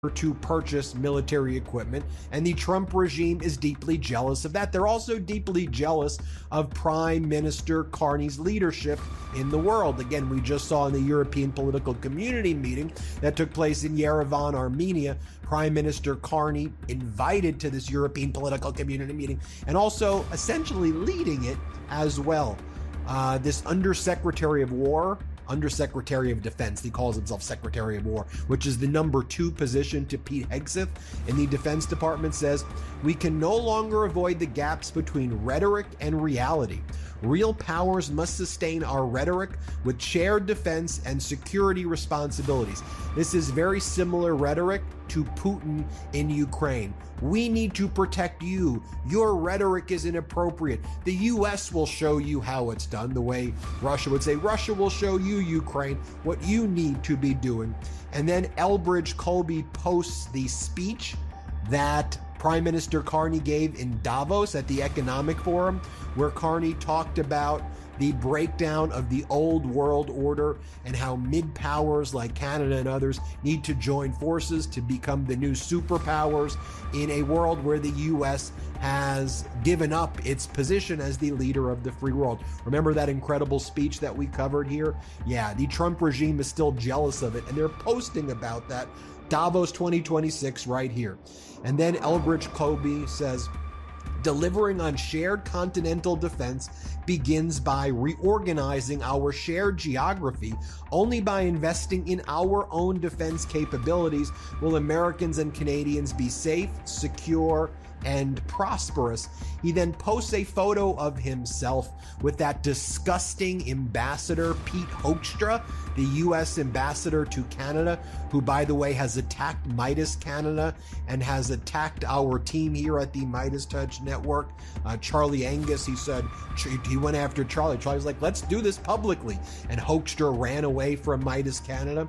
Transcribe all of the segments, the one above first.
to purchase military equipment, and the Trump regime is deeply jealous of that. They're also deeply jealous of Prime Minister Carney's leadership in the world. Again, we just saw in the European Political Community meeting that took place in Yerevan, Armenia, Prime Minister Carney invited to this European Political Community meeting and also essentially leading it as well. This Undersecretary of War, Undersecretary of Defense, he calls himself Secretary of War, which is the number 2 position to Pete Hegseth in the Defense Department, says, "We can no longer avoid the gaps between rhetoric and reality. Real powers must sustain our rhetoric with shared defense and security responsibilities." This is very similar rhetoric to Putin in Ukraine. "We need to protect you. Your rhetoric is inappropriate. The US will show you how it's done," the way Russia would say, "Russia will show you, Ukraine, what you need to be doing." And then Elbridge Colby posts the speech that Prime Minister Carney gave in Davos at the Economic Forum, where Carney talked about the breakdown of the old world order and how mid-powers like Canada and others need to join forces to become the new superpowers in a world where the US has given up its position as the leader of the free world. Remember that incredible speech that we covered here? Yeah, the Trump regime is still jealous of it, and they're posting about that. Davos 2026 right here. And then Elbridge Colby says, "Delivering on shared continental defense begins by reorganizing our shared geography. Only by investing in our own defense capabilities will Americans and Canadians be safe, secure, and prosperous." He then posts a photo of himself with that disgusting ambassador, Pete Hoekstra, the U.S. ambassador to Canada, who, by the way, has attacked Midas Canada and has attacked our team here at the Midas Touch Network. Charlie Angus, he said, he went after Charlie. Charlie's like, "Let's do this publicly." And Hoekstra ran away from Midas Canada.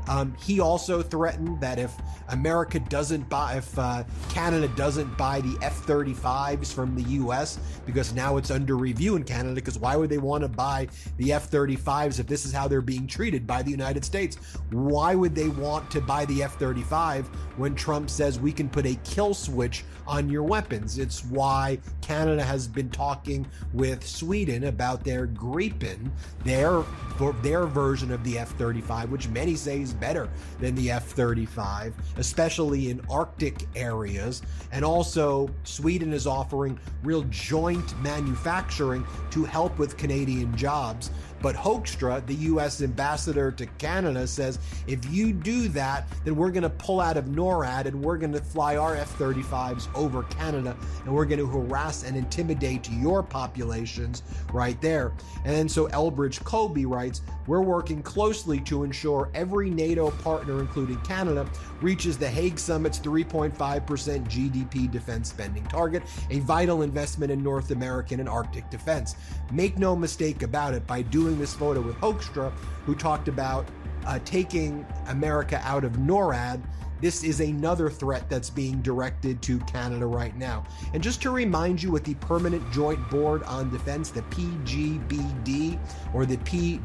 He also threatened that if Canada doesn't buy the F-35s from the U.S., because now it's under review in Canada, because why would they want to buy the F-35s if this is how they're being treated by the United States? Why would they want to buy the F-35 when Trump says we can put a kill switch on your weapons? It's why Canada has been talking with Sweden about their Gripen, their version of the F-35, which many say is better than the F-35, especially in Arctic areas. And also, Sweden is offering real joint manufacturing to help with Canadian jobs. But Hoekstra, the U.S. ambassador to Canada, says, if you do that, then we're going to pull out of NORAD and we're going to fly our F-35s over Canada and we're going to harass and intimidate your populations right there. And then so Elbridge Colby writes, "We're working closely to ensure every NATO partner, including Canada, reaches the Hague Summit's 3.5% GDP defense spending target, a vital investment in North American and Arctic defense." Make no mistake about it, by doing this photo with Hoekstra, who talked about taking America out of NORAD, this is another threat that's being directed to Canada right now. And just to remind you what the Permanent Joint Board on Defense, the PGBD or the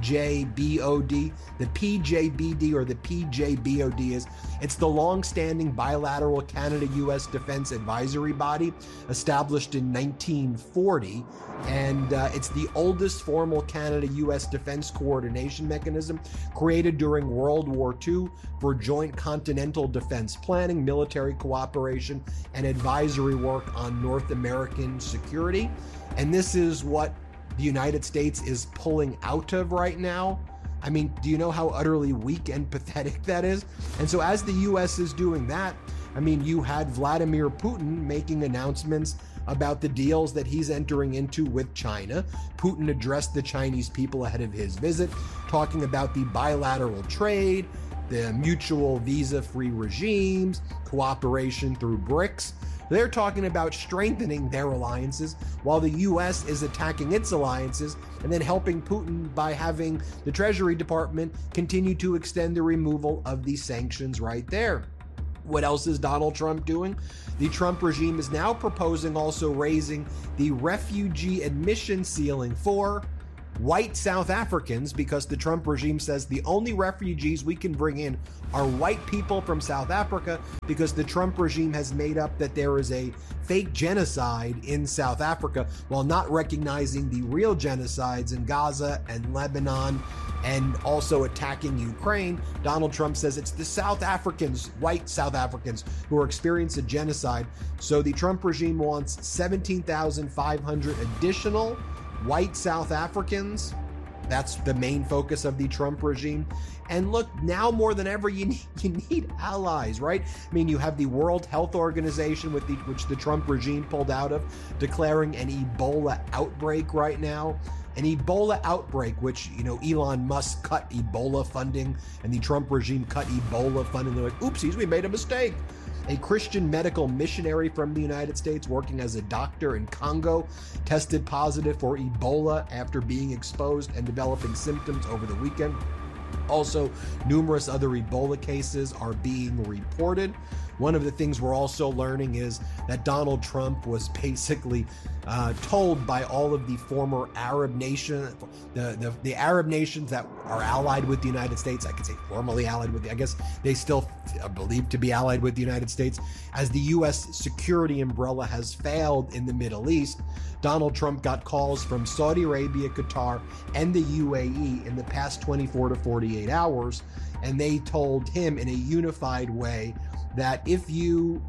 PJBOD, the PJBD or the PJBOD is, it's the long-standing bilateral Canada-U.S. Defense Advisory Body established in 1940, and it's the oldest formal Canada-U.S. defense coordination mechanism, created during World War II for joint continental defense planning, military cooperation, and advisory work on North American security. And this is what the United States is pulling out of right now. I mean, do you know how utterly weak and pathetic that is? And so as the U.S. is doing that, I mean, you had Vladimir Putin making announcements about the deals that he's entering into with China. Putin addressed the Chinese people ahead of his visit, talking about the bilateral trade, the mutual visa-free regimes, cooperation through BRICS. They're talking about strengthening their alliances while the U.S. is attacking its alliances and then helping Putin by having the Treasury Department continue to extend the removal of these sanctions right there. What else is Donald Trump doing? The Trump regime is now proposing also raising the refugee admission ceiling for white South Africans, because the Trump regime says the only refugees we can bring in are white people from South Africa, because the Trump regime has made up that there is a fake genocide in South Africa while not recognizing the real genocides in Gaza and Lebanon and also attacking Ukraine. Donald Trump says it's the South Africans, white South Africans, who are experiencing a genocide. So the Trump regime wants 17,500 additional white South Africans. That's the main focus of the Trump regime. And look, now more than ever, you need allies, right? I mean, you have the World Health Organization, which the Trump regime pulled out of, declaring an Ebola outbreak right now. An Ebola outbreak, which, Elon Musk cut Ebola funding and the Trump regime cut Ebola funding. They're like, oopsies, we made a mistake. A Christian medical missionary from the United States working as a doctor in Congo tested positive for Ebola after being exposed and developing symptoms over the weekend. Also, numerous other Ebola cases are being reported. One of the things we're also learning is that Donald Trump was basically told by all of the former Arab nations, the Arab nations that are allied with the United States, I could say formally allied with, I guess they still are believed to be allied with the United States, as the U.S. security umbrella has failed in the Middle East. Donald Trump got calls from Saudi Arabia, Qatar, and the UAE in the past 24 to 48 hours, and they told him in a unified way that if you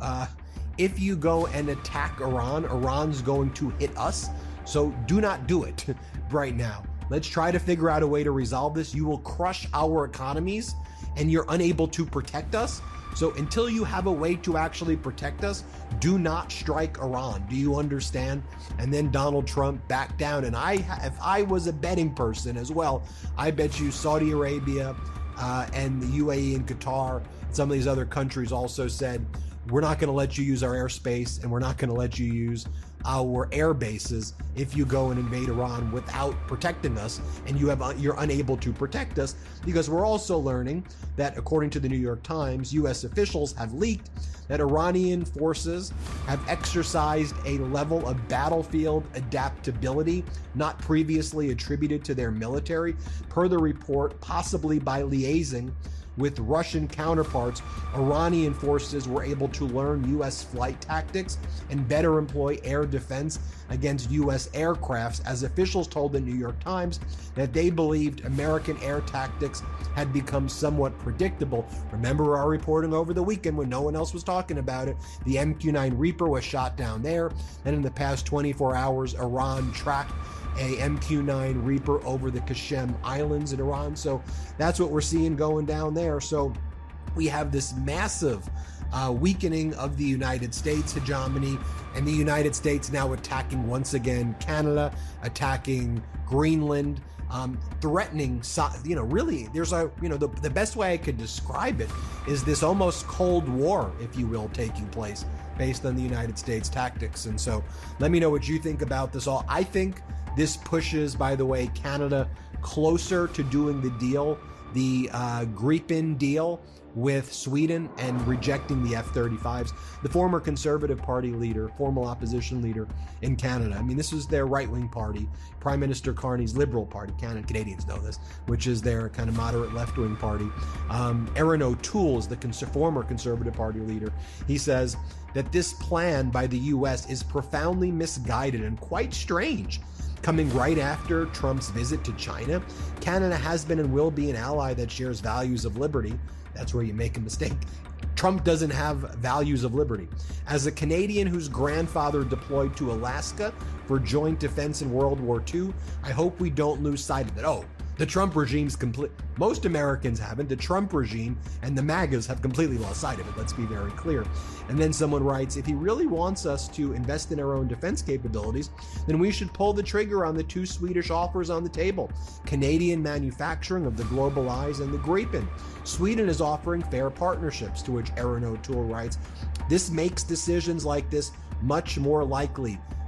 go and attack Iran, Iran's going to hit us. So do not do it right now. Let's try to figure out a way to resolve this. You will crush our economies and you're unable to protect us. So until you have a way to actually protect us, do not strike Iran. Do you understand? And then Donald Trump backed down. And if I was a betting person as well, I bet you Saudi Arabia and the UAE and Qatar, some of these other countries also said, we're not going to let you use our airspace and we're not going to let you use our air bases if you go and invade Iran without protecting us, and you're unable to protect us, because we're also learning that, according to the New York Times, U.S. officials have leaked that Iranian forces have exercised a level of battlefield adaptability not previously attributed to their military. Per the report, possibly by liaising with Russian counterparts, Iranian forces were able to learn U.S. flight tactics and better employ air defense against U.S. aircrafts, as officials told the New York Times that they believed American air tactics had become somewhat predictable. Remember our reporting over the weekend when no one else was talking about it. The MQ-9 Reaper was shot down there, and in the past 24 hours, Iran tracked a MQ-9 Reaper over the Qasem Islands in Iran. So that's what we're seeing going down there. So we have this massive weakening of the United States hegemony, and the United States now attacking once again Canada, attacking Greenland, threatening, really, there's the best way I could describe it is this almost Cold War, if you will, taking place based on the United States tactics. And so let me know what you think about this all. I think this pushes, by the way, Canada closer to doing the deal, the Gripen deal with Sweden, and rejecting the F-35s. The former Conservative Party leader, former opposition leader in Canada, I mean, this is their right-wing party, Prime Minister Carney's Liberal Party, Canadians know this, which is their kind of moderate left-wing party. Erin O'Toole is the former Conservative Party leader. He says that this plan by the U.S. is profoundly misguided and quite strange. Coming right after Trump's visit to China, Canada has been and will be an ally that shares values of liberty. That's where you make a mistake. Trump doesn't have values of liberty. As a Canadian whose grandfather deployed to Alaska for joint defense in World War II, I hope we don't lose sight of it. Oh, the Trump regime's complete. Most Americans haven't. The Trump regime and the MAGAs have completely lost sight of it. Let's be very clear. And then someone writes, if he really wants us to invest in our own defense capabilities, then we should pull the trigger on the two Swedish offers on the table: Canadian manufacturing of the Global Eyes and the Gripen. Sweden is offering fair partnerships, to which Erin O'Toole writes, this makes decisions like this much more likely.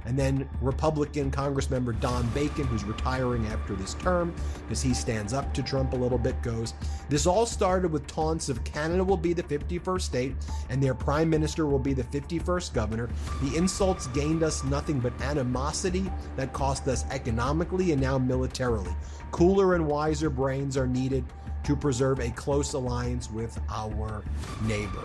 and then Republican Congressmember Don Bacon, who's retiring after this term because he stands up to Trump a little bit, goes, "This all started with taunts of Canada will be the 51st state and their prime minister will be the 51st governor. The insults gained us nothing but animosity that cost us economically and now militarily. Cooler and wiser brains are needed to preserve a close alliance with our neighbor."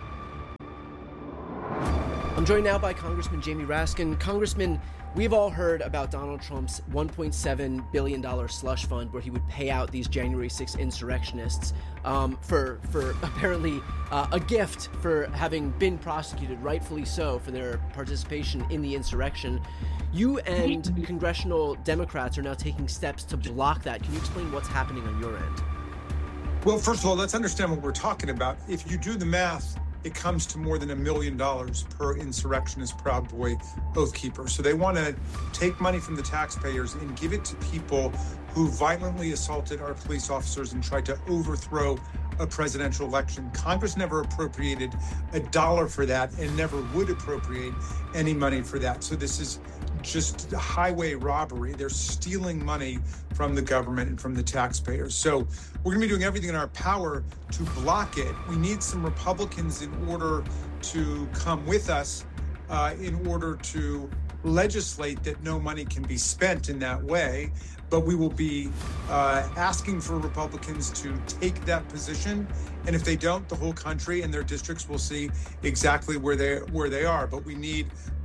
I'm joined now by Congressman Jamie Raskin. Congressman, we've all heard about Donald Trump's $1.7 billion slush fund where he would pay out these January 6 insurrectionists for apparently a gift for having been prosecuted, rightfully so, for their participation in the insurrection. You and congressional Democrats are now taking steps to block that. Can you explain what's happening on your end? Well, first of all, let's understand what we're talking about. If you do the math, it comes to more than $1 million per insurrectionist Proud Boy Oath Keeper. So they want to take money from the taxpayers and give it to people who violently assaulted our police officers and tried to overthrow a presidential election. Congress never appropriated a dollar for that and never would appropriate any money for that. So this is just highway robbery. They're stealing money from the government and from the taxpayers. So we're going to be doing everything in our power to block it. We need some Republicans in order to come with us in order to legislate that no money can be spent in that way. But we will be asking for Republicans to take that position. And if they don't, the whole country and their districts will see exactly where they are. But we need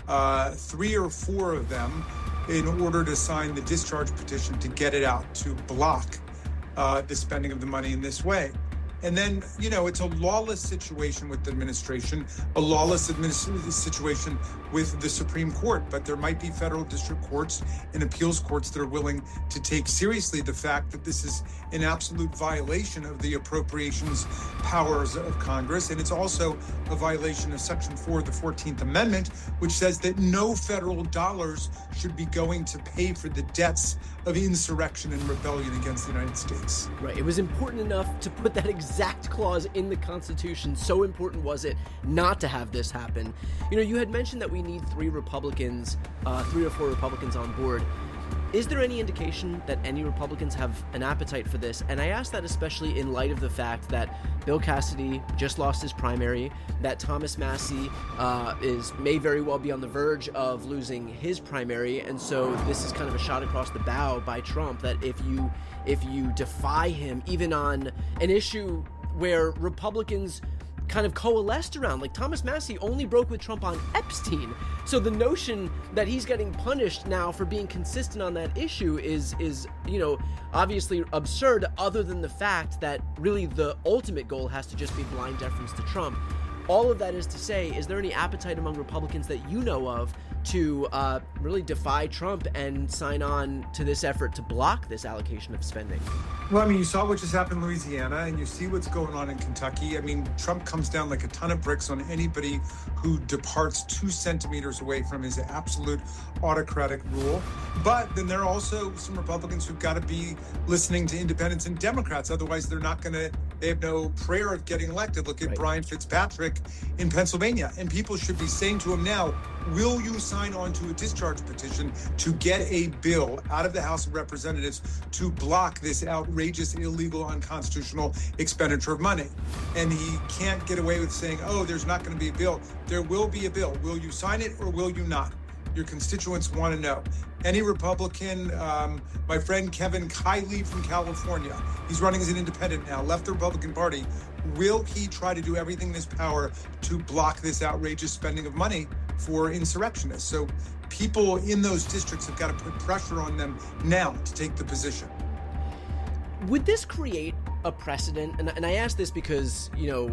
3 or 4 of them in order to sign the discharge petition to get it out, to block the spending of the money in this way. And then, it's a lawless situation with the administration, a lawless situation with the Supreme Court. But there might be federal district courts and appeals courts that are willing to take seriously the fact that this is an absolute violation of the appropriations powers of Congress. And it's also a violation of Section 4 of the 14th Amendment, which says that no federal dollars should be going to pay for the debts of insurrection and rebellion against the United States. Right. It was important enough to put that exact clause in the Constitution. So important was it not to have this happen. You had mentioned that we need 3 Republicans, 3 or 4 Republicans on board. Is there any indication that any Republicans have an appetite for this? And I ask that especially in light of the fact that Bill Cassidy just lost his primary, that Thomas Massie may very well be on the verge of losing his primary, and so this is kind of a shot across the bow by Trump that if you defy him, even on an issue where Republicans kind of coalesced around, like Thomas Massie only broke with Trump on Epstein. So the notion that he's getting punished now for being consistent on that issue is obviously absurd, other than the fact that really the ultimate goal has to just be blind deference to Trump. All of that is to say, is there any appetite among Republicans that you know of to really defy Trump and sign on to this effort to block this allocation of spending? Well, you saw what just happened in Louisiana, and you see what's going on in Kentucky. Trump comes down like a ton of bricks on anybody who departs 2 centimeters away from his absolute autocratic rule. But then there are also some Republicans who've got to be listening to independents and Democrats. Otherwise, they have no prayer of getting elected. Look at right. Brian Fitzpatrick in Pennsylvania. And people should be saying to him now, will you sign on to a discharge petition to get a bill out of the House of Representatives to block this outrageous, illegal, unconstitutional expenditure of money? And he can't get away with saying, there's not going to be a bill. There will be a bill. Will you sign it or will you not? Your constituents want to know. Any Republican, my friend Kevin Kiley from California, he's running as an independent now, left the Republican Party. Will he try to do everything in his power to block this outrageous spending of money for insurrectionists? So people in those districts have got to put pressure on them now to take the position. Would this create a precedent? And I ask this because,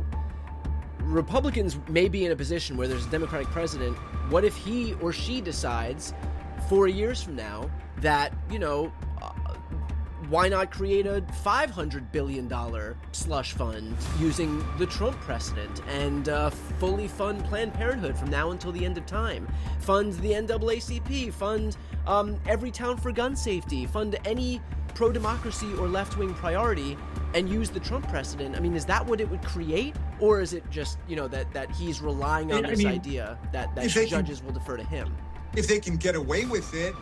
Republicans may be in a position where there's a Democratic president. What if he or she decides 4 years from now that, why not create a $500 billion slush fund using the Trump precedent and fully fund Planned Parenthood from now until the end of time? Fund the NAACP, fund every town for gun safety, fund any pro-democracy or left-wing priority, and use the Trump precedent. Is that what it would create? Or is it just, that he's relying on this idea that judges will defer to him? if they can get away with it,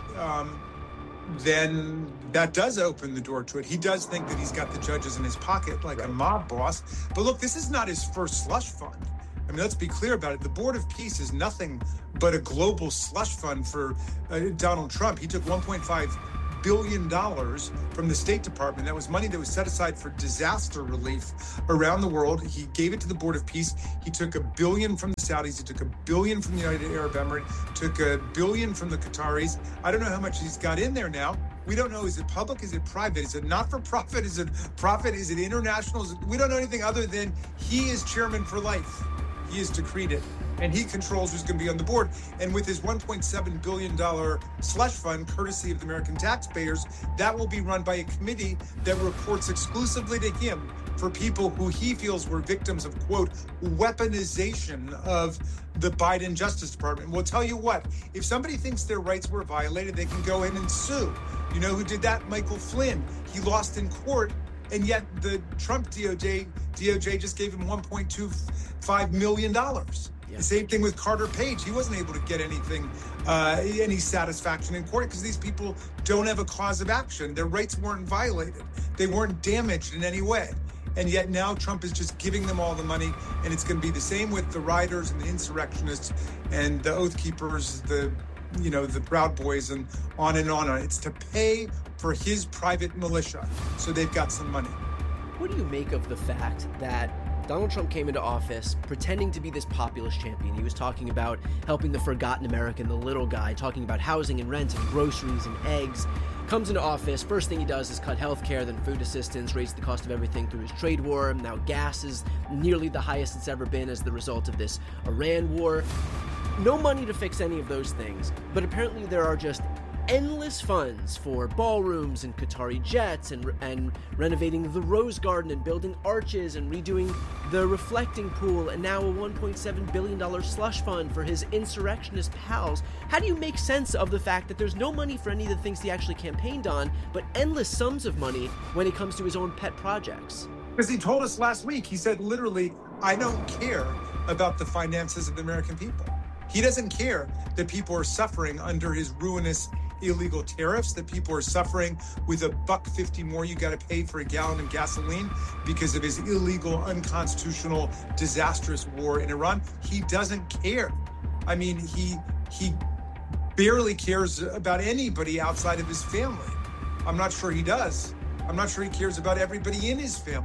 then that does open the door to it. He does think that he's got the judges in his pocket like a mob boss. But look, this is not his first slush fund. I mean, let's be clear about it. The Board of Peace is nothing but a global slush fund for Donald Trump. He took $1.5 billion from the State Department. That was money that was set aside for disaster relief around the world. He gave it to the Board of Peace. He took $1 billion from the Saudis. He took $1 billion from the United Arab Emirates, took $1 billion from the Qataris. I don't know how much he's got in there now. We don't know. Is it public? Is it private? Is it not-for-profit? Is it profit? Is it international? We don't know anything other than he is chairman for life. He has decreed it, and he controls who's going to be on the board. And with his $1.7 billion slush fund, courtesy of the American taxpayers, that will be run by a committee that reports exclusively to him for people who he feels were victims of, quote, weaponization of the Biden Justice Department. We'll tell you what, if somebody thinks their rights were violated, they can go in and sue. You know who did that? Michael Flynn. He lost in court, and yet the Trump DOJ just gave him $1.25 million. Yeah. The same thing with Carter Page. He wasn't able to get anything, any satisfaction in court because these people don't have a cause of action. Their rights weren't violated. They weren't damaged in any way. And yet now Trump is just giving them all the money, and it's going to be the same with the rioters and the insurrectionists and the Oath Keepers, the Proud Boys, and on and on. It's to pay for his private militia, so they've got some money. What do you make of the fact that Donald Trump came into office pretending to be this populist champion? He was talking about helping the forgotten American, the little guy, talking about housing and rent and groceries and eggs. Comes into office, first thing he does is cut health care, then food assistance, raise the cost of everything through his trade war. Now gas is nearly the highest it's ever been as the result of this Iran war. No money to fix any of those things, but apparently there are just endless funds for ballrooms and Qatari jets and renovating the Rose Garden and building arches and redoing the reflecting pool, and now a $1.7 billion slush fund for his insurrectionist pals. How do you make sense of the fact that there's no money for any of the things he actually campaigned on, but endless sums of money when it comes to his own pet projects? Because he told us last week, he said literally, I don't care about the finances of the American people. He doesn't care that people are suffering under his ruinous illegal tariffs, that people are suffering with $1.50 more you got to pay for a gallon of gasoline because of his illegal, unconstitutional, disastrous war in Iran. He doesn't care. I mean, he barely cares about anybody outside of his family. I'm not sure he does. I'm not sure he cares about everybody in his family.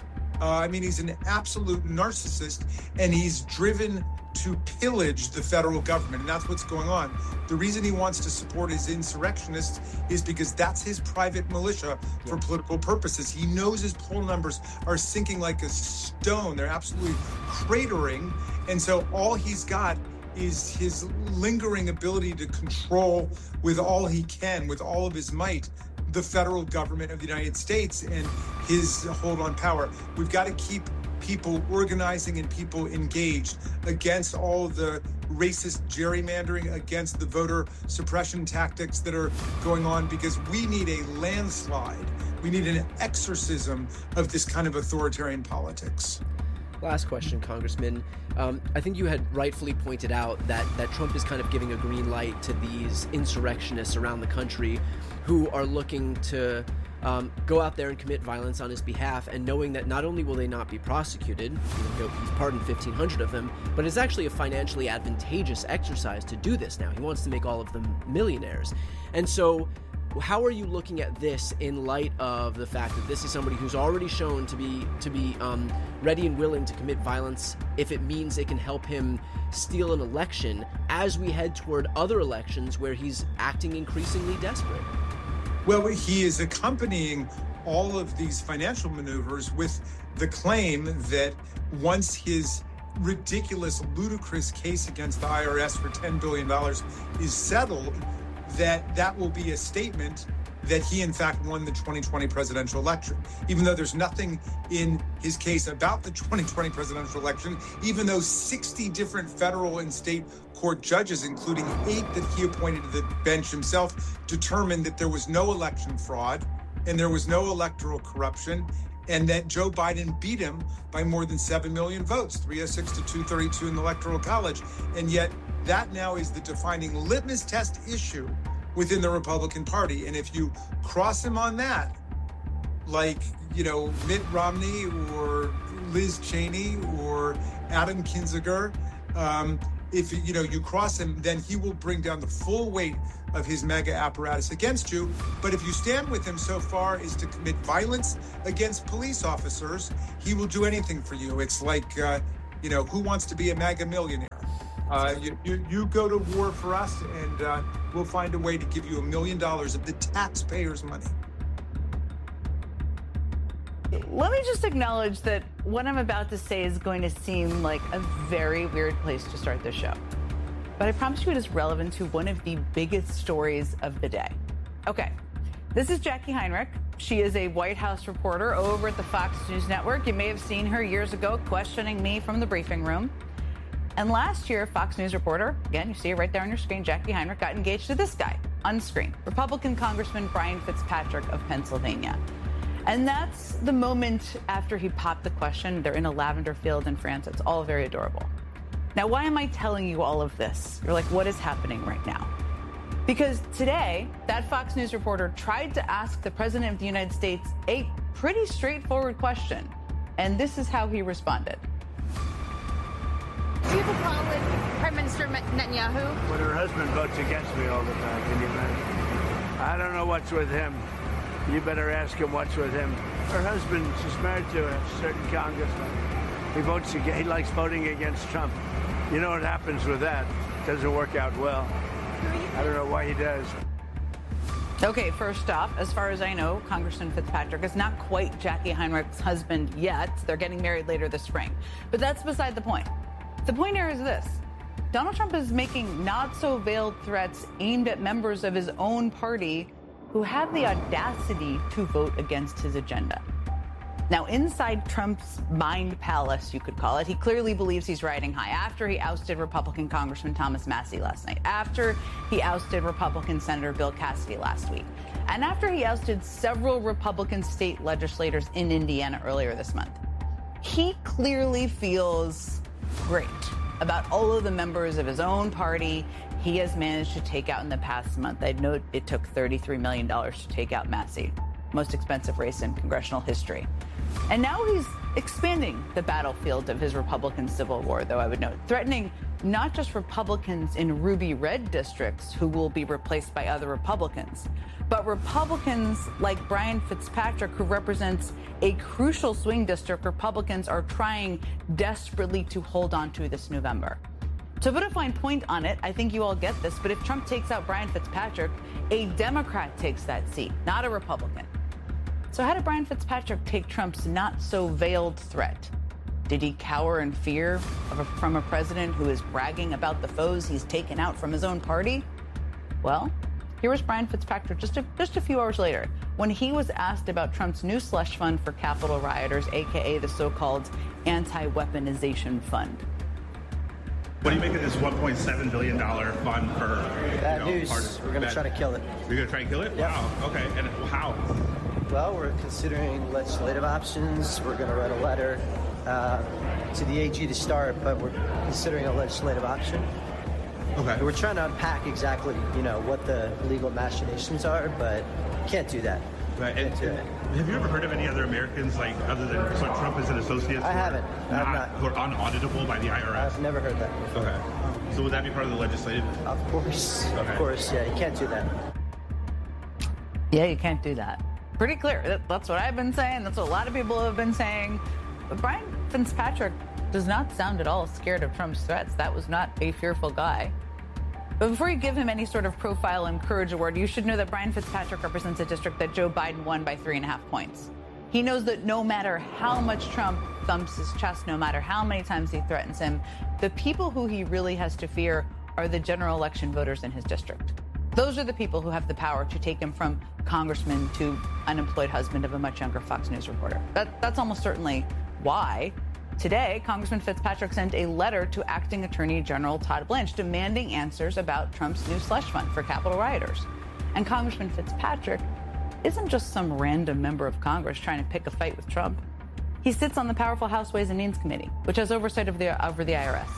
I mean, he's an absolute narcissist, and he's driven to pillage the federal government, and that's what's going on. The reason he wants to support his insurrectionists is because that's his private militia for political purposes. He knows his poll numbers are sinking like a stone. They're absolutely cratering, and so all he's got is his lingering ability to control with all he can, with all of his might, the federal government of the United States and his hold on power. We've got to keep people organizing and people engaged against all the racist gerrymandering, against the voter suppression tactics that are going on, because we need a landslide. We need an exorcism of this kind of authoritarian politics. Last question, Congressman. I think you had rightfully pointed out that Trump is kind of giving a green light to these insurrectionists around the country who are looking to go out there and commit violence on his behalf, and knowing that not only will they not be prosecuted, he's pardoned 1,500 of them, but it's actually a financially advantageous exercise to do this now. He wants to make all of them millionaires. And so how are you looking at this in light of the fact that this is somebody who's already shown to be ready and willing to commit violence if it means it can help him steal an election, as we head toward other elections where he's acting increasingly desperate? Well, he is accompanying all of these financial maneuvers with the claim that once his ridiculous, ludicrous case against the IRS for $10 billion is settled, that will be a statement that he, in fact, won the 2020 presidential election. Even though there's nothing in his case about the 2020 presidential election, even though 60 different federal and state court judges, including 8 that he appointed to the bench himself, determined that there was no election fraud and there was no electoral corruption, and that Joe Biden beat him by more than 7 million votes, 306 to 232 in the Electoral College. And yet that now is the defining litmus test issue within the Republican Party. And if you cross him on that, like, Mitt Romney or Liz Cheney or Adam Kinzinger, if you cross him, then he will bring down the full weight of his mega apparatus against you. But if you stand with him so far as to commit violence against police officers, he will do anything for you. It's like, who wants to be a mega millionaire? You go to war for us, and we'll find a way to give you $1 million of the taxpayers' money. Let me just acknowledge that what I'm about to say is going to seem like a very weird place to start the show. But I promise you it is relevant to one of the biggest stories of the day. Okay, this is Jackie Heinrich. She is a White House reporter over at the Fox News Network. You may have seen her years ago questioning me from the briefing room. And last year, Fox News reporter, again, you see it right there on your screen, Jackie Heinrich, got engaged to this guy on screen, Republican Congressman Brian Fitzpatrick of Pennsylvania. And that's the moment after he popped the question. They're in a lavender field in France. It's all very adorable. Now, why am I telling you all of this? You're like, what is happening right now? Because today, that Fox News reporter tried to ask the President of the United States a pretty straightforward question. And this is how he responded. Do you have a problem with Prime Minister Netanyahu? When her husband votes against me all the time, can you imagine? I don't know what's with him. You better ask him what's with him. Her husband is married to a certain congressman. He likes voting against Trump. You know what happens with that? Doesn't work out well. I don't know why he does. Okay, first off, as far as I know, Congressman Fitzpatrick is not quite Jackie Heinrich's husband yet. They're getting married later this spring. But that's beside the point. The point here is this. Donald Trump is making not-so-veiled threats aimed at members of his own party who have the audacity to vote against his agenda. Now, inside Trump's mind palace, you could call it, he clearly believes he's riding high after he ousted Republican Congressman Thomas Massie last night, after he ousted Republican Senator Bill Cassidy last week, and after he ousted several Republican state legislators in Indiana earlier this month. He clearly feels great about all of the members of his own party he has managed to take out in the past month. I'd note it took $33 million to take out Massie, most expensive race in congressional history. And now he's expanding the battlefield of his Republican civil war, though I would note, threatening not just Republicans in ruby red districts who will be replaced by other Republicans, but Republicans like Brian Fitzpatrick, who represents a crucial swing district Republicans are trying desperately to hold on to this November. To put a fine point on it, I think you all get this, but if Trump takes out Brian Fitzpatrick, a Democrat takes that seat, not a Republican. So how did Brian Fitzpatrick take Trump's not-so-veiled threat? Did he cower in fear from a president who is bragging about the foes he's taken out from his own party? Well, here was Brian Fitzpatrick just a few hours later when he was asked about Trump's new slush fund for Capitol rioters, a.k.a. the so-called anti-weaponization fund. What do you make of this $1.7 billion fund for bad news? We're going to try to kill it. You're going to try and kill it? Yep. Wow. Okay. And how? Well, we're considering legislative options. We're going to write a letter to the AG to start, but we're considering a legislative option. Okay. We're trying to unpack exactly, what the legal machinations are, but can't do that. Right. And have you ever heard of any other Americans, other than Trump as an associate? I haven't. Who are unauditable by the IRS? I've never heard that before. Okay. So would that be part of the legislative? Of course. Okay. Of course. Yeah, you can't do that. Yeah, you can't do that. Pretty clear. That's what I've been saying. That's what a lot of people have been saying. But Brian Fitzpatrick does not sound at all scared of Trump's threats. That was not a fearful guy. But before you give him any sort of profile and courage award, you should know that Brian Fitzpatrick represents a district that Joe Biden won by 3.5 points. He knows that no matter how much Trump thumps his chest, no matter how many times he threatens him, the people who he really has to fear are the general election voters in his district. Those are the people who have the power to take him from congressman to unemployed husband of a much younger Fox News reporter. That's almost certainly why. Today, Congressman Fitzpatrick sent a letter to Acting Attorney General Todd Blanche demanding answers about Trump's new slush fund for Capitol rioters. And Congressman Fitzpatrick isn't just some random member of Congress trying to pick a fight with Trump. He sits on the powerful House Ways and Means Committee, which has oversight over the IRS.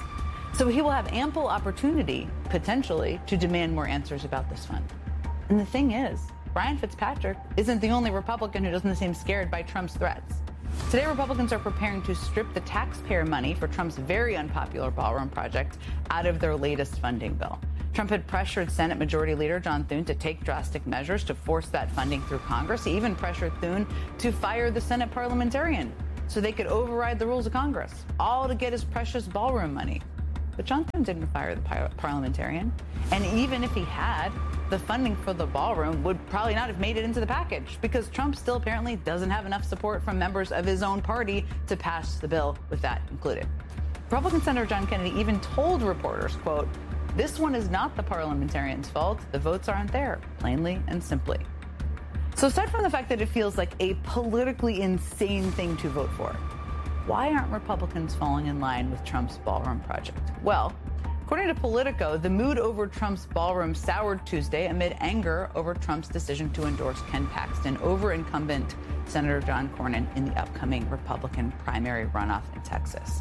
So he will have ample opportunity, potentially, to demand more answers about this fund. And the thing is, Brian Fitzpatrick isn't the only Republican who doesn't seem scared by Trump's threats. Today, Republicans are preparing to strip the taxpayer money for Trump's very unpopular ballroom project out of their latest funding bill. Trump had pressured Senate Majority Leader John Thune to take drastic measures to force that funding through Congress. He even pressured Thune to fire the Senate parliamentarian so they could override the rules of Congress, all to get his precious ballroom money. But John Thune didn't fire the parliamentarian. And even if he had, the funding for the ballroom would probably not have made it into the package because Trump still apparently doesn't have enough support from members of his own party to pass the bill with that included. Republican Senator John Kennedy even told reporters, quote, "This one is not the parliamentarian's fault. The votes aren't there, plainly and simply." So aside from the fact that it feels like a politically insane thing to vote for, why aren't Republicans falling in line with Trump's ballroom project? Well, according to Politico, the mood over Trump's ballroom soured Tuesday amid anger over Trump's decision to endorse Ken Paxton over incumbent Senator John Cornyn in the upcoming Republican primary runoff in Texas.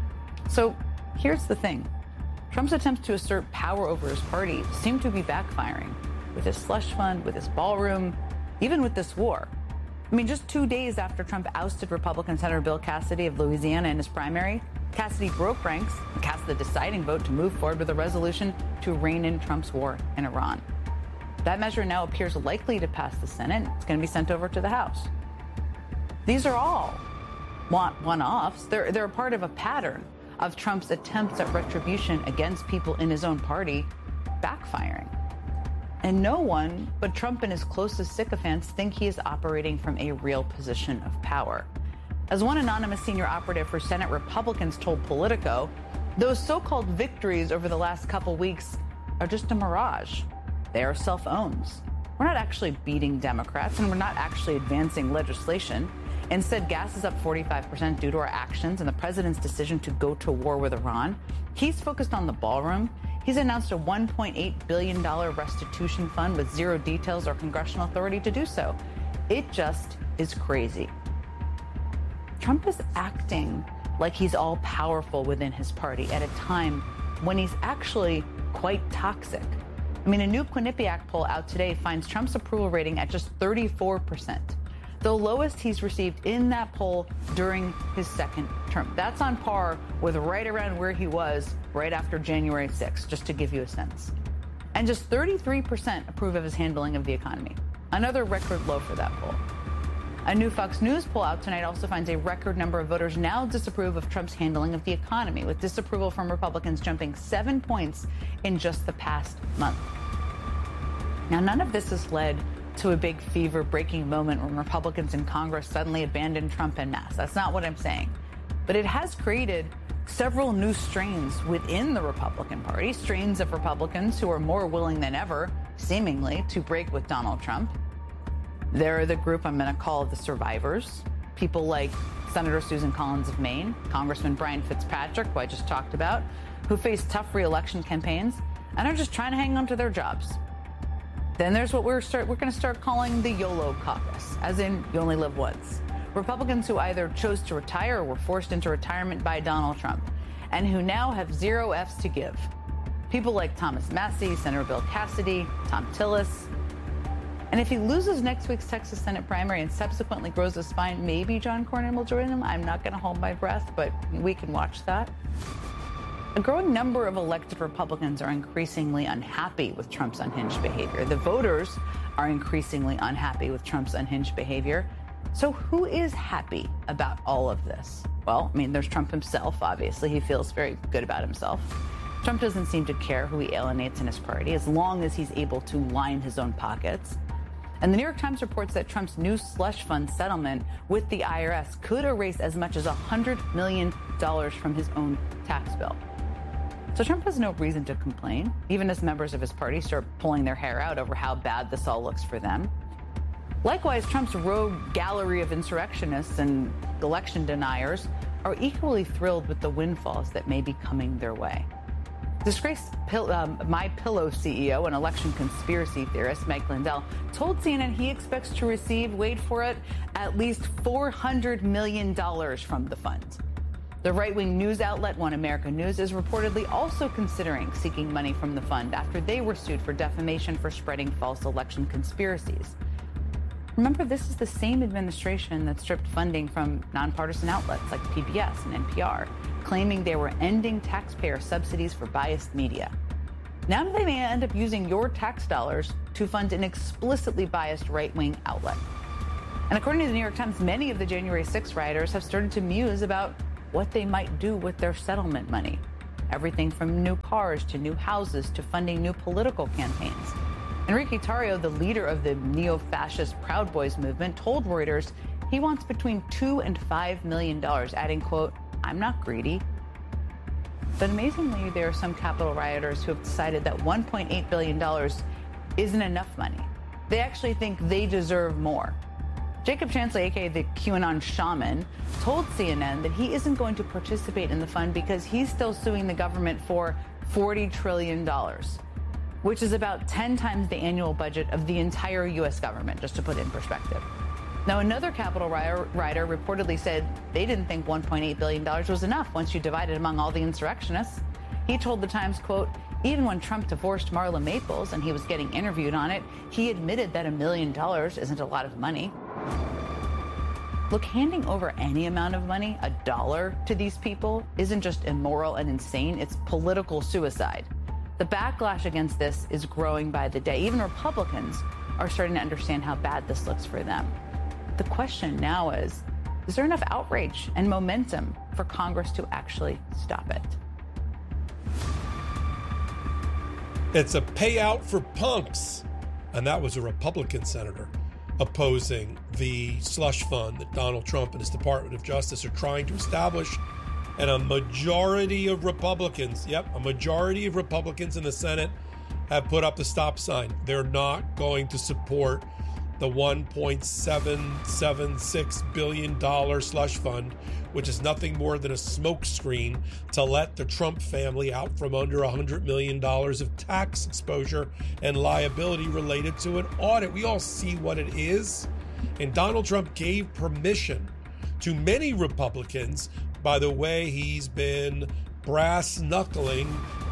So here's the thing. Trump's attempts to assert power over his party seem to be backfiring with his slush fund, with his ballroom, even with this war. I mean, just 2 days after Trump ousted Republican Senator Bill Cassidy of Louisiana in his primary, Cassidy broke ranks and cast the deciding vote to move forward with a resolution to rein in Trump's war in Iran. That measure now appears likely to pass the Senate. It's going to be sent over to the House. These are all one-offs. They're a part of a pattern of Trump's attempts at retribution against people in his own party backfiring. And no one but Trump and his closest sycophants think he is operating from a real position of power. As one anonymous senior operative for Senate Republicans told Politico, those so-called victories over the last couple weeks are just a mirage. They are self-owns. We're not actually beating Democrats, and we're not actually advancing legislation. Instead, gas is up 45% due to our actions and the president's decision to go to war with Iran. He's focused on the ballroom. He's announced a $1.8 billion restitution fund with zero details or congressional authority to do so. It just is crazy. Trump is acting like he's all powerful within his party at a time when he's actually quite toxic. I mean, a new Quinnipiac poll out today finds Trump's approval rating at just 34%, the lowest he's received in that poll during his second term. That's on par with right around where he was right after January 6th, just to give you a sense. And just 33% approve of his handling of the economy, another record low for that poll. A new Fox News poll out tonight also finds a record number of voters now disapprove of Trump's handling of the economy, with disapproval from Republicans jumping 7 points in just the past month. Now, none of this has led to a big fever-breaking moment when Republicans in Congress suddenly abandoned Trump en masse. That's not what I'm saying. But it has created several new strains within the Republican Party, strains of Republicans who are more willing than ever, seemingly, to break with Donald Trump. They're the group I'm going to call the survivors, people like Senator Susan Collins of Maine, Congressman Brian Fitzpatrick, who I just talked about, who face tough re-election campaigns and are just trying to hang on to their jobs. Then there's what we're going to start calling the YOLO caucus, as in you only live once. Republicans who either chose to retire or were forced into retirement by Donald Trump, and who now have zero Fs to give. People like Thomas Massie, Senator Bill Cassidy, Thom Tillis. And if he loses next week's Texas Senate primary and subsequently grows a spine, maybe John Cornyn will join him. I'm not going to hold my breath, but we can watch that. A growing number of elected Republicans are increasingly unhappy with Trump's unhinged behavior. The voters are increasingly unhappy with Trump's unhinged behavior. So who is happy about all of this? Well, I mean, there's Trump himself, obviously. He feels very good about himself. Trump doesn't seem to care who he alienates in his party, as long as he's able to line his own pockets. And the New York Times reports that Trump's new slush fund settlement with the IRS could erase as much as $100 million from his own tax bill. So Trump has no reason to complain, even as members of his party start pulling their hair out over how bad this all looks for them. Likewise, Trump's rogue gallery of insurrectionists and election deniers are equally thrilled with the windfalls that may be coming their way. Disgraced MyPillow CEO and election conspiracy theorist Mike Lindell told CNN he expects to receive, wait for it, at least $400 million from the fund. The right-wing news outlet One America News is reportedly also considering seeking money from the fund after they were sued for defamation for spreading false election conspiracies. Remember, this is the same administration that stripped funding from nonpartisan outlets like PBS and NPR, claiming they were ending taxpayer subsidies for biased media. Now they may end up using your tax dollars to fund an explicitly biased right-wing outlet. And according to the New York Times, many of the January 6 rioters have started to muse about what they might do with their settlement money. Everything from new cars to new houses to funding new political campaigns. Enrique Tarrio, the leader of the neo-fascist Proud Boys movement, told Reuters he wants between $2 and $5 million, adding, quote, "I'm not greedy." But amazingly, there are some Capitol rioters who have decided that $1.8 billion isn't enough money. They actually think they deserve more. Jacob Chansley, aka the QAnon shaman, told CNN that he isn't going to participate in the fund because he's still suing the government for $40 trillion, which is about 10 times the annual budget of the entire U.S. government, just to put it in perspective. Now, another Capitol rioter reportedly said they didn't think $1.8 billion was enough once you divide it among all the insurrectionists. He told the Times, quote, "Even when Trump divorced Marla Maples and he was getting interviewed on it, he admitted that $1 million isn't a lot of money." Look, handing over any amount of money, $1, to these people isn't just immoral and insane, it's political suicide. The backlash against this is growing by the day. Even Republicans are starting to understand how bad this looks for them. The question now is there enough outrage and momentum for Congress to actually stop it? It's a payout for punks. And that was a Republican senator opposing the slush fund that Donald Trump and his Department of Justice are trying to establish. And a majority of Republicans, a majority of Republicans in the Senate have put up the stop sign. They're not going to support the $1.776 billion slush fund, which is nothing more than a smokescreen to let the Trump family out from under $100 million of tax exposure and liability related to an audit. We all see what it is. And Donald Trump gave permission to many Republicans by the way he's been brass-knuckling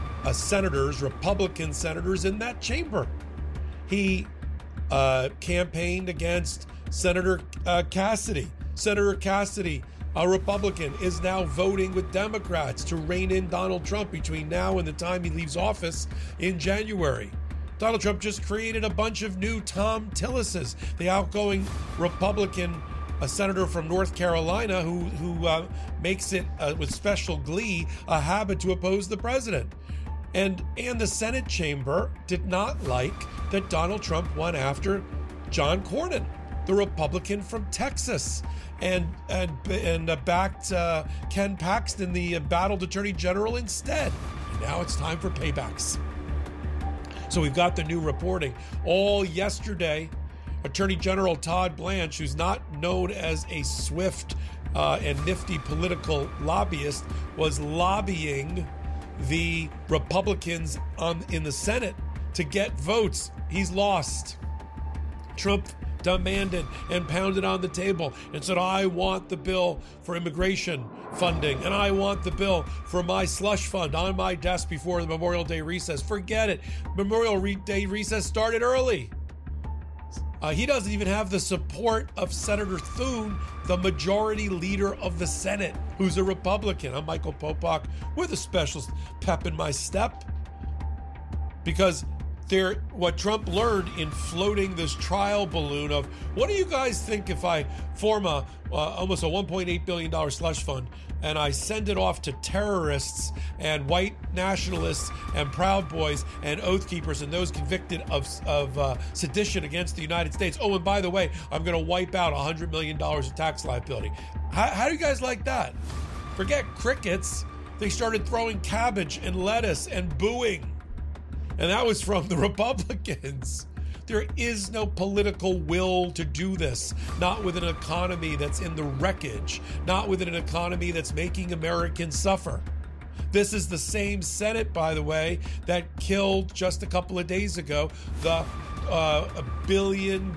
Republican senators in that chamber. He campaigned against Senator Cassidy. Senator Cassidy, a Republican, is now voting with Democrats to rein in Donald Trump between now and the time he leaves office in January. Donald Trump just created a bunch of new Tom Tillises, the outgoing Republican senator from North Carolina who makes it with special glee a habit to oppose the president. And the Senate chamber did not like that Donald Trump went after John Cornyn, the Republican from Texas, and backed Ken Paxton, the embattled Attorney General, instead. And now it's time for paybacks. So we've got the new reporting. All yesterday, Attorney General Todd Blanche, who's not known as a swift and nifty political lobbyist, was lobbying the Republicans in the Senate to get votes. He's lost. Trump demanded and pounded on the table and said, I want the bill for immigration funding, and I want the bill for my slush fund on my desk before the Memorial Day recess. Forget it. Memorial Day recess started early. He doesn't even have the support of Senator Thune, the majority leader of the Senate, who's a Republican. I'm Michael Popok with a special pep in my step. Because what Trump learned in floating this trial balloon of, what do you guys think if I form almost a $1.8 billion slush fund and I send it off to terrorists and white nationalists and Proud Boys and Oath Keepers and those convicted of sedition against the United States? Oh, and by the way, I'm going to wipe out $100 million of tax liability. How do you guys like that? Forget crickets. They started throwing cabbage and lettuce and booing. And that was from the Republicans. There is no political will to do this, not with an economy that's in the wreckage, not with an economy that's making Americans suffer. This is the same Senate, by the way, that killed just a couple of days ago the $1 billion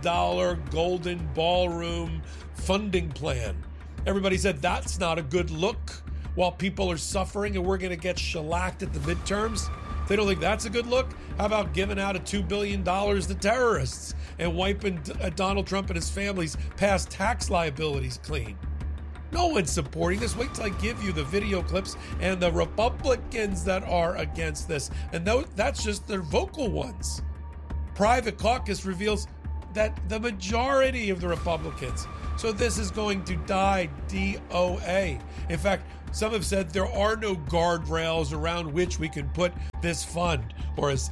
golden ballroom funding plan. Everybody said that's not a good look. while people are suffering and we're going to get shellacked at the midterms? They don't think that's a good look? How about giving out $2 billion to terrorists and wiping Donald Trump and his family's past tax liabilities clean? No one's supporting this. Wait till I give you the video clips and the Republicans that are against this. And that's just their vocal ones. Private Caucus reveals that the majority of the Republicans. So this is going to die DOA. In fact, some have said there are no guardrails around which we can put this fund, or as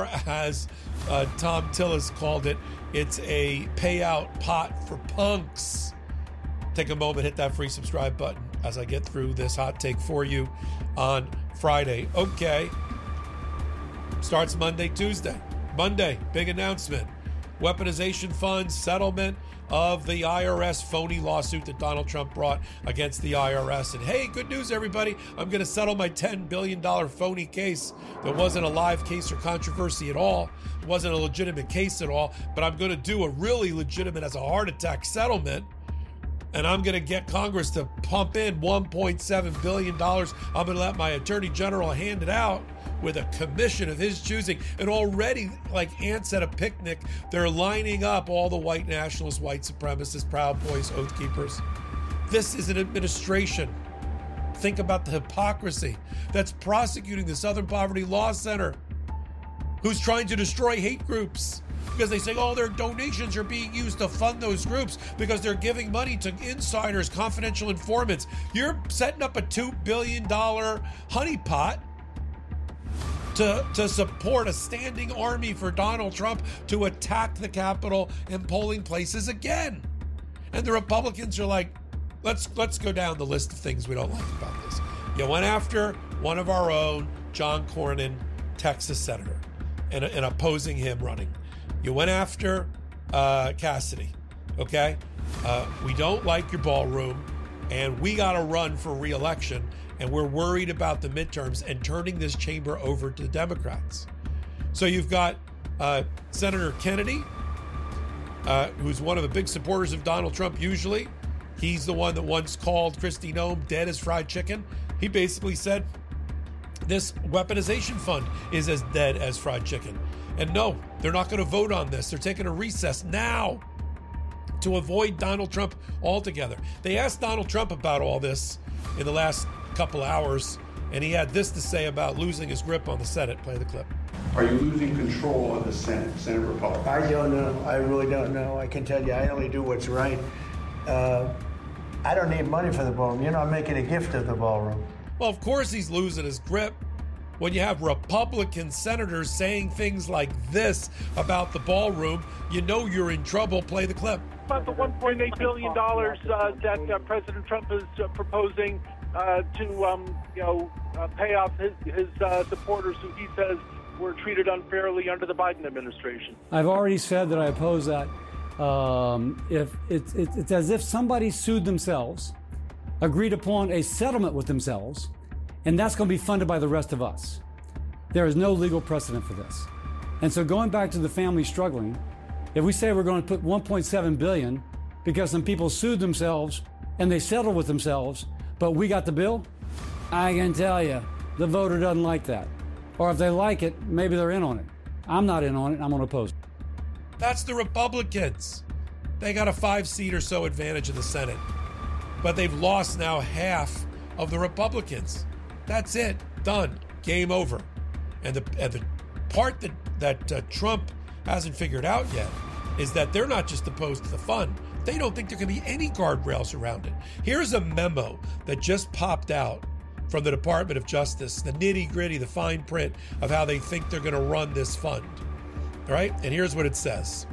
Tom Tillis called it, it's a payout pot for punks. Take a moment, hit that free subscribe button as I get through this hot take for you on Friday. Okay. Starts Monday, Tuesday. Monday, big announcement. Weaponization fund settlement of the IRS phony lawsuit that Donald Trump brought against the IRS. And hey, good news, everybody. I'm going to settle my $10 billion phony case. That wasn't a live case or controversy at all. It wasn't a legitimate case at all. But I'm going to do a really legitimate as a heart attack settlement. And I'm going to get Congress to pump in $1.7 billion. I'm going to let my attorney general hand it out with a commission of his choosing. And already, like ants at a picnic, they're lining up all the white nationalists, white supremacists, Proud Boys, Oath Keepers. This is an administration. Think about the hypocrisy that's prosecuting the Southern Poverty Law Center, who's trying to destroy hate groups. Because they say, their donations are being used to fund those groups because they're giving money to insiders, confidential informants. You're setting up a $2 billion honeypot to support a standing army for Donald Trump to attack the Capitol and polling places again. And the Republicans are like, let's go down the list of things we don't like about this. You went after one of our own, John Cornyn, Texas senator, and opposing him running. You went after Cassidy, okay? We don't like your ballroom, and we got to run for re-election, and we're worried about the midterms and turning this chamber over to the Democrats. So you've got Senator Kennedy, who's one of the big supporters of Donald Trump usually. He's the one that once called Kristi Noem dead as fried chicken. He basically said this weaponization fund is as dead as fried chicken. And no, they're not going to vote on this. They're taking a recess now to avoid Donald Trump altogether. They asked Donald Trump about all this in the last couple hours, and he had this to say about losing his grip on the Senate. Play the clip. Are you losing control of the Senate, Senate Republicans? I don't know. I really don't know. I can tell you, I only do what's right. I don't need money for the ballroom. I'm making a gift of the ballroom. Well, of course he's losing his grip. When you have Republican senators saying things like this about the ballroom, you know you're in trouble. Play the clip. About the $1.8 billion that President Trump is proposing to pay off his supporters who he says were treated unfairly under the Biden administration. I've already said that I oppose that. If it's as if somebody sued themselves, agreed upon a settlement with themselves, and that's going to be funded by the rest of us. There is no legal precedent for this. And so going back to the family struggling, if we say we're going to put $1.7 billion because some people sued themselves and they settled with themselves, but we got the bill, I can tell you, the voter doesn't like that. Or if they like it, maybe they're in on it. I'm not in on it. I'm going to oppose it. That's the Republicans. They got a 5-seat or so advantage in the Senate. But they've lost now half of the Republicans. That's it. Done. Game over. And the part that Trump hasn't figured out yet is that they're not just opposed to the fund. They don't think there can be any guardrails around it. Here's a memo that just popped out from the Department of Justice, the nitty-gritty, the fine print of how they think they're going to run this fund. All right? And here's what it says.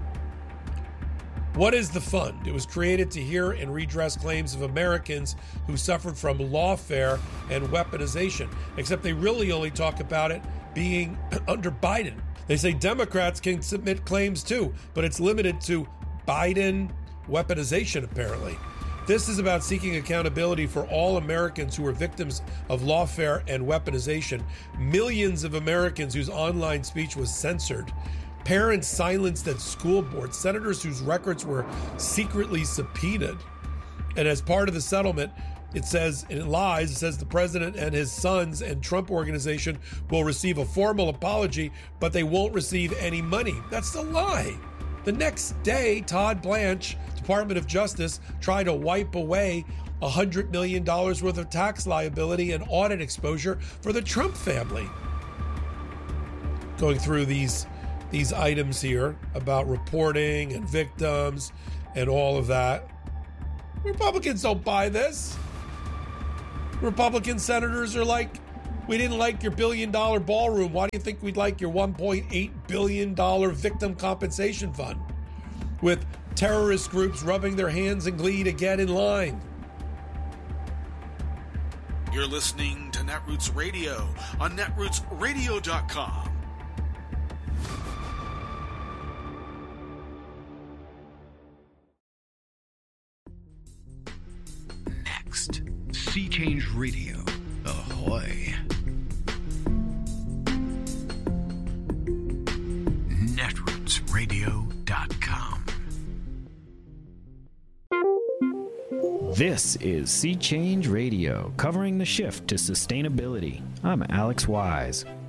What is the fund? It was created to hear and redress claims of Americans who suffered from lawfare and weaponization, except they really only talk about it being under Biden. They say Democrats can submit claims too, but it's limited to Biden weaponization, apparently. This is about seeking accountability for all Americans who were victims of lawfare and weaponization, millions of Americans whose online speech was censored, parents silenced at school boards, senators whose records were secretly subpoenaed. And as part of the settlement, It says, and it lies, it says the president and his sons and Trump organization will receive a formal apology, but they won't receive any money. That's the lie. The next day, Todd Blanche, Department of Justice, tried to wipe away $100 million worth of tax liability and audit exposure for the Trump family. Going through these items here about reporting and victims and all of that. Republicans don't buy this. Republican senators are like, we didn't like your $1 billion ballroom. Why do you think we'd like your $1.8 billion victim compensation fund? With terrorist groups rubbing their hands in glee to get in line. You're listening to Netroots Radio on netrootsradio.com. Next, Sea Change Radio. Ahoy. netrootsradio.com. This is Sea Change Radio, covering the shift to sustainability. I'm Alex Wise.